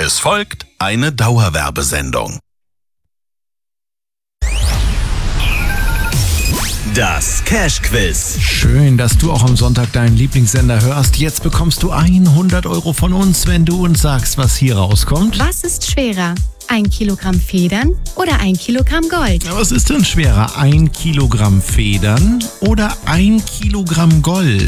Es folgt eine Dauerwerbesendung. Das Cash-Quiz. Schön, dass du auch am Sonntag deinen Lieblingssender hörst. Jetzt bekommst du 100 Euro von uns, wenn du uns sagst, was hier rauskommt. Was ist schwerer? 1 Kilogramm Federn oder 1 Kilogramm Gold? Was ist denn schwerer? 1 Kilogramm Federn oder 1 Kilogramm Gold?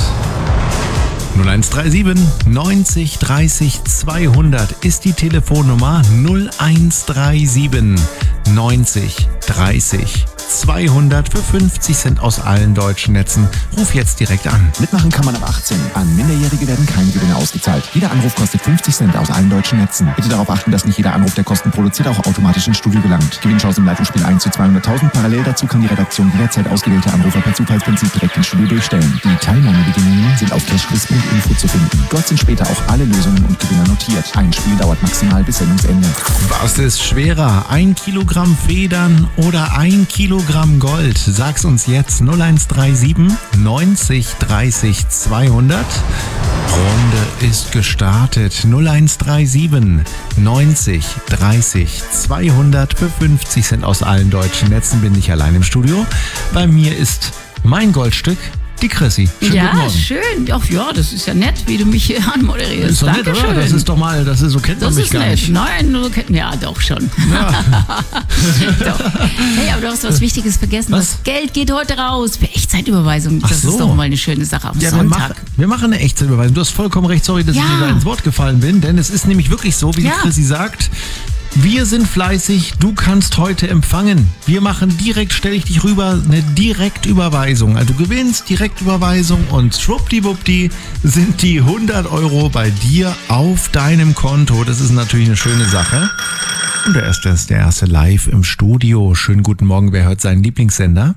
0137 90 30 200 ist die Telefonnummer. 0137 90 30 200 für 50 Cent aus allen deutschen Netzen. Ruf jetzt direkt an. Mitmachen kann man ab 18. An Minderjährige werden keine Gewinne ausgezahlt. Jeder Anruf kostet 50 Cent aus allen deutschen Netzen. Bitte darauf achten, dass nicht jeder Anruf, der Kosten produziert, auch automatisch ins Studio gelangt. Gewinnchance im Live-Spiel 1 zu 200.000. Parallel dazu kann die Redaktion jederzeit ausgewählte Anrufer per Zufallsprinzip direkt ins Studio durchstellen. Die Teilnahmebedingungen sind auf cashquiz.info zu finden. Dort sind später auch alle Lösungen und Gewinner notiert. Ein Spiel dauert maximal bis Sendungsende. Was ist schwerer? 1 Kilogramm Federn oder 1 Kilogramm Gold? Sag's uns jetzt. 0137 90 30 200. Runde ist gestartet. 0137 90 30 200 für 50 Cent aus allen deutschen Netzen. Bin ich allein im Studio. Bei mir ist mein Goldstück, die Chrissy. Schönen guten Morgen. Schön. Ach ja, das ist ja nett, wie du mich hier anmoderierst. Ist doch nett, oder? Das ist doch mal, so kennt man mich gar nicht. Nein, so kennt ja doch schon. Ja. Doch. Hey, aber du hast was Wichtiges vergessen. Was? Das Geld geht heute raus für Echtzeitüberweisung. Das so. ist doch mal eine schöne Sache am Ja, Sonntag. wir machen eine Echtzeitüberweisung. Du hast vollkommen recht. Sorry, dass ich dir da ins Wort gefallen bin, denn es ist nämlich wirklich so, wie die Chrissy sagt. Wir sind fleißig, du kannst heute empfangen. Wir machen direkt, stelle ich dich rüber, eine Direktüberweisung. Also du gewinnst Direktüberweisung und schwuppdiwuppdi sind die 100 Euro bei dir auf deinem Konto. Das ist natürlich eine schöne Sache. Und der erste live im Studio. Schönen guten Morgen, wer hört seinen Lieblingssender?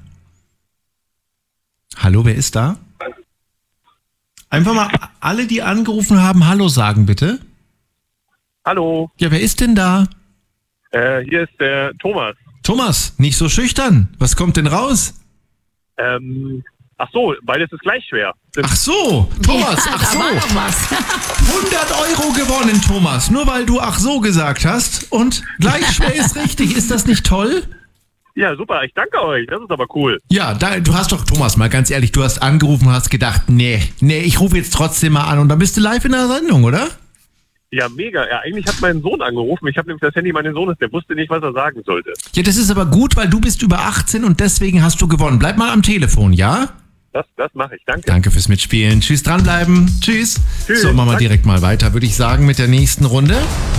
Hallo, wer ist da? Einfach mal alle, die angerufen haben, Hallo sagen bitte. Hallo. Ja, wer ist denn da? Hier ist der Thomas. Thomas, nicht so schüchtern. Was kommt denn raus? Ach so, beides ist gleich schwer. Ach so, Thomas, Ja, ach so. da war noch was. 100 Euro gewonnen, Thomas. Nur weil du ach so gesagt hast. Und gleich schwer ist richtig. Ist das nicht toll? Ja, super, ich danke euch. Das ist aber cool. Ja, du hast doch, Thomas, mal ganz ehrlich, du hast angerufen und hast gedacht, nee, ich rufe jetzt trotzdem mal an. Und dann bist du live in der Sendung, oder? Ja, mega. Ja, eigentlich hat mein Sohn angerufen. Ich habe nämlich das Handy meines Sohnes, der wusste nicht, was er sagen sollte. Ja, das ist aber gut, weil du bist über 18 und deswegen hast du gewonnen. Bleib mal am Telefon, ja? Das mache ich. Danke. Danke fürs Mitspielen. Tschüss, dranbleiben. Tschüss. Tschüss. So, machen wir direkt mal weiter, würde ich sagen, mit der nächsten Runde.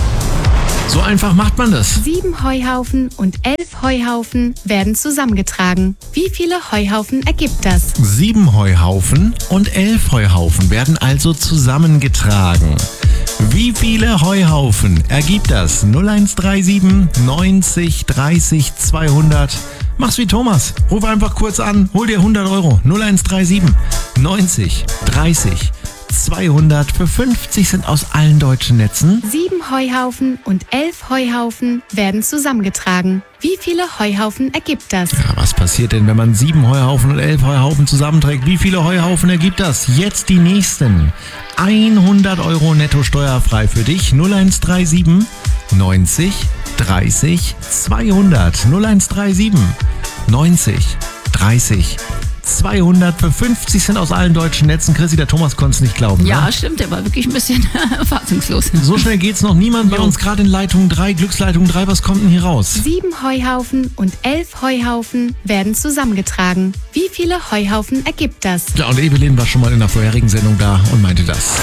So einfach macht man das. 7 Heuhaufen und 11 Heuhaufen werden zusammengetragen. Wie viele Heuhaufen ergibt das? 7 Heuhaufen und 11 Heuhaufen werden also zusammengetragen. Wie viele Heuhaufen ergibt das? 0137 90 30 200. Mach's wie Thomas. Ruf einfach kurz an, hol dir 100 Euro. 0137 90 30 200 für 50 Cent aus allen deutschen Netzen. 7 Heuhaufen und 11 Heuhaufen werden zusammengetragen. Wie viele Heuhaufen ergibt das? Ja, was passiert denn, wenn man 7 Heuhaufen und 11 Heuhaufen zusammenträgt? Wie viele Heuhaufen ergibt das? Jetzt die nächsten. 100 Euro netto steuerfrei für dich. 0137 90 30 200. 0137 90 30 200 für 50 Cent aus allen deutschen Netzen. Chrissy, der Thomas konnte es nicht glauben. Ja, ne? stimmt, der war wirklich ein bisschen fassungslos. So schnell geht's noch. Niemand bei uns gerade in Leitung 3, Glücksleitung 3. Was kommt denn hier raus? 7 Heuhaufen und 11 Heuhaufen werden zusammengetragen. Wie viele Heuhaufen ergibt das? Ja, und Evelyn war schon mal in der vorherigen Sendung da und meinte das.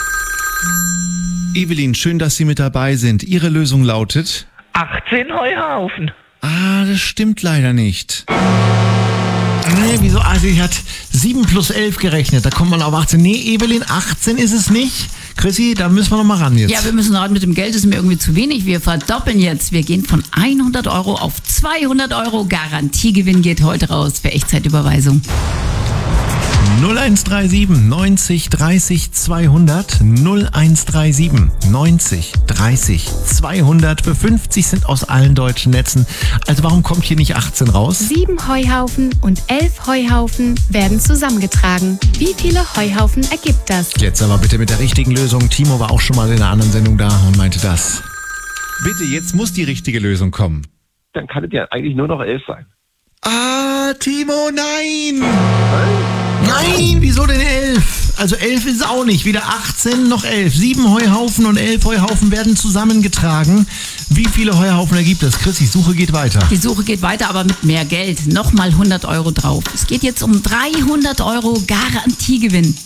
Evelyn, schön, dass Sie mit dabei sind. Ihre Lösung lautet... 18 Heuhaufen. Ah, das stimmt leider nicht. Nee, wieso? Also ich hatte 7 plus 11 gerechnet, da kommt man auf 18. Nee, Evelyn, 18 ist es nicht. Chrissy, da müssen wir noch mal ran jetzt. Ja, wir müssen ran mit dem Geld, das ist mir irgendwie zu wenig. Wir verdoppeln jetzt. Wir gehen von 100 Euro auf 200 Euro. Garantiegewinn geht heute raus für Echtzeitüberweisung. 0137 90 30 200. 0137 90 30 200. Für 50 sind aus allen deutschen Netzen. Also warum kommt hier nicht 18 raus? 7 Heuhaufen und 11 Heuhaufen werden zusammengetragen. Wie viele Heuhaufen ergibt das? Jetzt aber bitte mit der richtigen Lösung. Timo war auch schon mal in einer anderen Sendung da und meinte das. Bitte, jetzt muss die richtige Lösung kommen. Dann kann es ja eigentlich nur noch 11 sein. Ah, Timo, nein! Nein, wieso denn 11? Also 11 ist auch nicht. Weder 18 noch 11. 7 Heuhaufen und 11 Heuhaufen werden zusammengetragen. Wie viele Heuhaufen ergibt das? Chris, die Suche geht weiter. Die Suche geht weiter, aber mit mehr Geld. Nochmal 100 Euro drauf. Es geht jetzt um 300 Euro Garantiegewinn.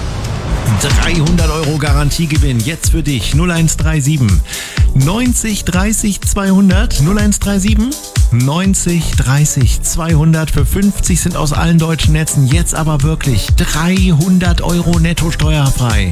300 Euro Garantiegewinn. Jetzt für dich. 0137 90 30 200. 0137 90 30 200. Für 50 sind aus allen deutschen Netzen. Jetzt aber wirklich 300 Euro netto steuerfrei.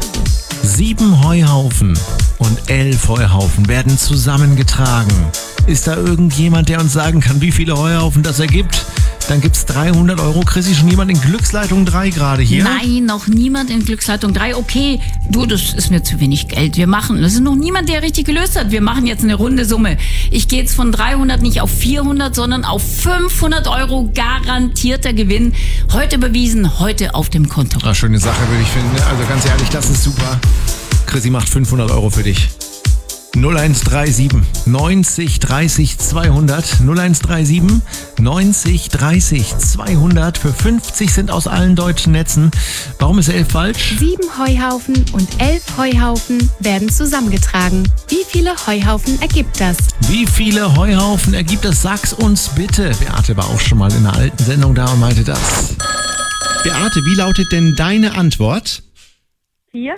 7 Heuhaufen und 11 Heuhaufen werden zusammengetragen. Ist da irgendjemand, der uns sagen kann, wie viele Heuhaufen das ergibt? Dann gibt's 300 Euro. Chrissy, schon jemand in Glücksleitung 3 gerade hier? Nein, noch niemand in Glücksleitung 3. Okay, du, das ist mir zu wenig Geld. Das ist noch niemand, der richtig gelöst hat. Wir machen jetzt eine runde Summe. Ich gehe jetzt von 300 nicht auf 400, sondern auf 500 Euro garantierter Gewinn. Heute überwiesen, heute auf dem Konto. Ah, schöne Sache, würde ich finden. Also ganz ehrlich, das ist super. Chrissy macht 500 Euro für dich. 0137 90 30 200. 0137 90 30 200. Für 50 sind aus allen deutschen Netzen. Warum ist 11 falsch? 7 Heuhaufen und 11 Heuhaufen werden zusammengetragen. Wie viele Heuhaufen ergibt das? Wie viele Heuhaufen ergibt das? Sag's uns bitte. Beate war auch schon mal in einer alten Sendung da und meinte das. Beate, wie lautet denn deine Antwort? 4.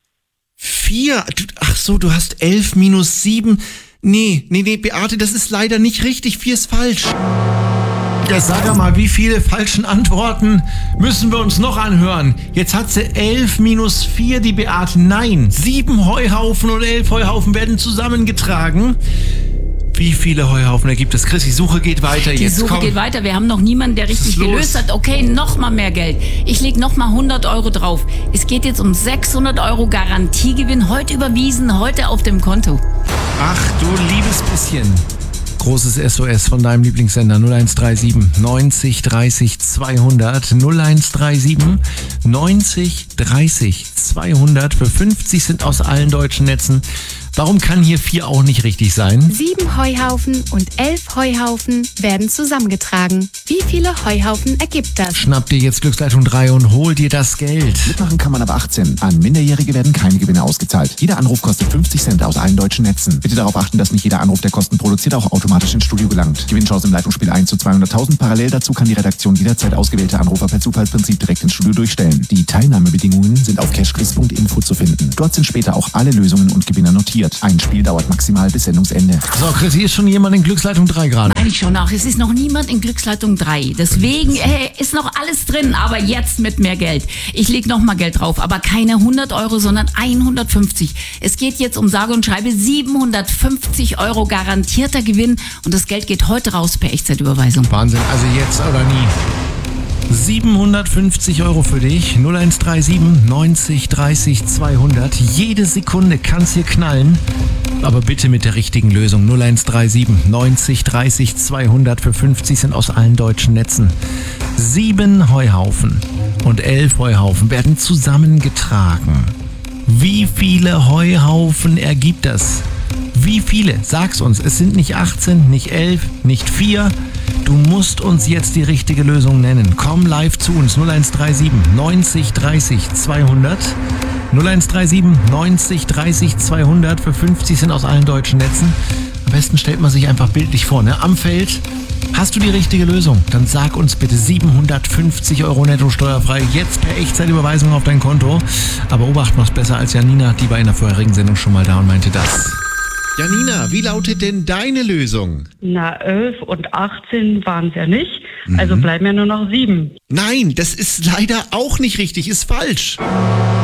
4. Ach so, du hast 11 minus 7. Nee, Beate, das ist leider nicht richtig. 4 ist falsch. Ja, sag mal, wie viele falschen Antworten müssen wir uns noch anhören? Jetzt hat sie 11 minus 4, die Beate. Nein, 7 Heuhaufen und 11 Heuhaufen werden zusammengetragen. Wie viele Heuhaufen ergibt es? Chris, die Suche geht weiter jetzt. Die Suche geht weiter. Wir haben noch niemanden, der richtig gelöst hat. Okay, nochmal mehr Geld. Ich lege nochmal 100 Euro drauf. Es geht jetzt um 600 Euro Garantiegewinn. Heute überwiesen, heute auf dem Konto. Ach du liebes bisschen. Großes SOS von deinem Lieblingssender 0137 90 30 200. 0137 90 30 200. Für 50 sind aus allen deutschen Netzen. Warum kann hier 4 auch nicht richtig sein? 7 Heuhaufen und 11 Heuhaufen werden zusammengetragen. Wie viele Heuhaufen ergibt das? Schnapp dir jetzt Glücksleitung 3 und hol dir das Geld. Mitmachen kann man ab 18. An Minderjährige werden keine Gewinne ausgezahlt. Jeder Anruf kostet 50 Cent aus allen deutschen Netzen. Bitte darauf achten, dass nicht jeder Anruf, der Kosten produziert, auch automatisch ins Studio gelangt. Gewinnchance im Leitungsspiel 1 zu 200.000. Parallel dazu kann die Redaktion jederzeit ausgewählte Anrufer per Zufallsprinzip direkt ins Studio durchstellen. Die Teilnahmebedingungen sind auf cashquiz.info zu finden. Dort sind später auch alle Lösungen und Gewinner notiert. Ein Spiel dauert maximal bis Sendungsende. So, Chris, hier ist schon jemand in Glücksleitung 3 gerade. Nein, ich schau nach. Es ist noch niemand in Glücksleitung 3. Deswegen ist noch alles drin, aber jetzt mit mehr Geld. Ich lege nochmal Geld drauf, aber keine 100 Euro, sondern 150. Es geht jetzt um sage und schreibe 750 Euro garantierter Gewinn und das Geld geht heute raus per Echtzeitüberweisung. Wahnsinn, also jetzt oder nie. 750 Euro für dich, 0137 90 30 200. Jede Sekunde kann's hier knallen, aber bitte mit der richtigen Lösung. 0137 90 30 200. Für 50 sind aus allen deutschen Netzen. 7 Heuhaufen und 11 Heuhaufen werden zusammengetragen. Wie viele Heuhaufen ergibt das? Wie viele? Sag's uns. Es sind nicht 18, nicht 11, nicht 4. Du musst uns jetzt die richtige Lösung nennen. Komm live zu uns. 0137 90 30 200. 0137 90 30 200. Für 50 sind aus allen deutschen Netzen. Am besten stellt man sich einfach bildlich vor, ne? Am Feld. Hast du die richtige Lösung? Dann sag uns bitte 750 Euro netto steuerfrei. Jetzt per Echtzeitüberweisung auf dein Konto. Aber Obacht, mach's besser als Janina. Die war in der vorherigen Sendung schon mal da und meinte das. Janina, wie lautet denn deine Lösung? Na, 11 und 18 waren es ja nicht. Also bleiben ja nur noch 7. Nein, das ist leider auch nicht richtig, ist falsch.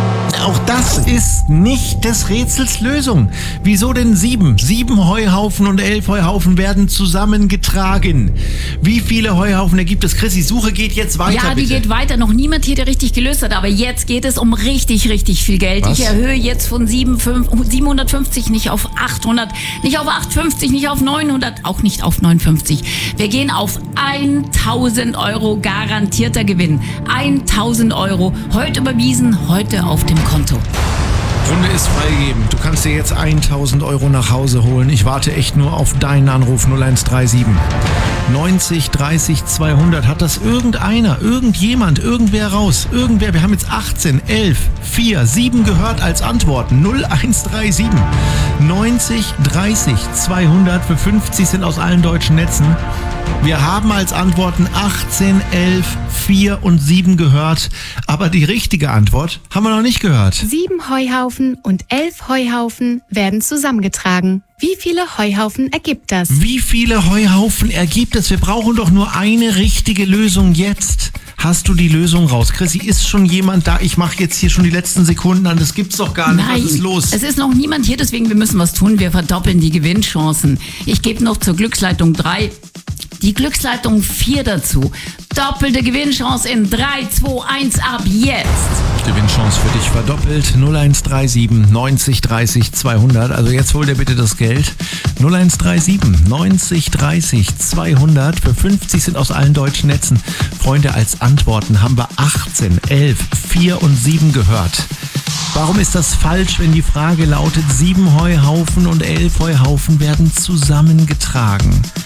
auch das ist nicht des Rätsels Lösung. Wieso denn 7? 7 Heuhaufen und 11 Heuhaufen werden zusammengetragen. Wie viele Heuhaufen ergibt es? Chris, die Suche geht jetzt weiter, Ja, die bitte. geht weiter. Noch niemand hier, der richtig gelöst hat. Aber jetzt geht es um richtig, richtig viel Geld. Was? Ich erhöhe jetzt von 750 nicht auf 800, nicht auf 850, nicht auf 900, auch nicht auf 59. Wir gehen auf 1000 Euro garantierter Gewinn. 1000 Euro. Heute überwiesen, heute auf dem Konto. Runde ist freigegeben. Du kannst dir jetzt 1000 Euro nach Hause holen. Ich warte echt nur auf deinen Anruf 0137 90 30 200. Hat das irgendeiner, irgendjemand, irgendwer raus? Irgendwer, wir haben jetzt 18, 11, 4, 7 gehört als Antworten. 0137 90 30 200 für 50 sind aus allen deutschen Netzen. Wir haben als Antworten 18, 11, 4 und 7 gehört, aber die richtige Antwort haben wir noch nicht gehört. 7 Heuhaufen und 11 Heuhaufen werden zusammengetragen. Wie viele Heuhaufen ergibt das? Wie viele Heuhaufen ergibt es? Wir brauchen doch nur eine richtige Lösung jetzt. Hast du die Lösung raus? Chrissy, ist schon jemand da? Ich mache jetzt hier schon die letzten Sekunden an. Das gibt's doch gar nicht. Nein, Was ist los? es ist noch niemand hier, deswegen wir müssen was tun. Wir verdoppeln die Gewinnchancen. Ich gebe noch zur Glücksleitung 3 die Glücksleitung 4 dazu. Doppelte Gewinnchance in 3, 2, 1 ab jetzt. Gewinnchance für dich verdoppelt. 0137 90 30 200. Also jetzt hol dir bitte das Geld. 0137 90 30 200. Für 50 sind aus allen deutschen Netzen. Freunde, als Antworten haben wir 18, 11, 4 und 7 gehört. Warum ist das falsch, wenn die Frage lautet, 7 Heuhaufen und 11 Heuhaufen werden zusammengetragen?